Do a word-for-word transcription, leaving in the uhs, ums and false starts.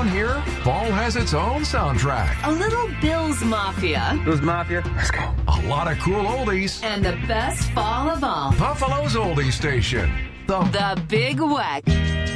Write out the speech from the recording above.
Around here, fall has its own soundtrack. A little Bill's Mafia. Bill's Mafia? Let's go. A lot of cool oldies. And the best fall of all. Buffalo's Oldie Station. The, the Big Weck.